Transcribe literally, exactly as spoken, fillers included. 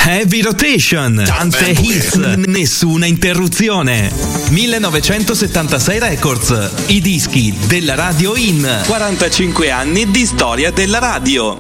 Heavy Rotation, tante hits, nessuna interruzione. millenovecentosettantasei Records, i dischi della radio in quarantacinque anni di storia della radio.